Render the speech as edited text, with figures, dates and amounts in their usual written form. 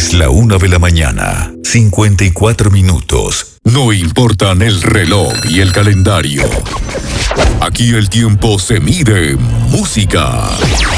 Es la 1 de la mañana, 54 minutos. No importan el reloj y el calendario. Aquí el tiempo se mide en música.